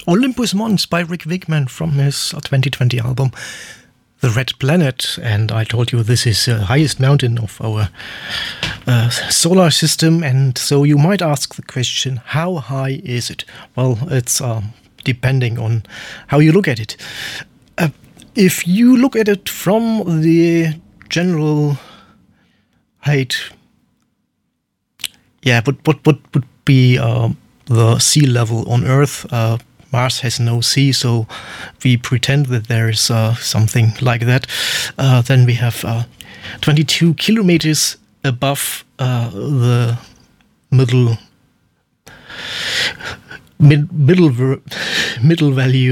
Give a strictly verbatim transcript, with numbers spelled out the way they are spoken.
Olympus Mons by Rick Wigman from his twenty twenty album The Red Planet. And I told you this is the highest mountain of our uh, solar system. And so you might ask the question, how high is it? Well, it's uh, depending on how you look at it. Uh, if you look at it from the general height, yeah, what what what would be uh, the sea level on Earth? Uh, Mars has no sea, so we pretend that there is uh, something like that. Uh, then we have uh, twenty-two kilometers above uh, the middle mid, middle middle value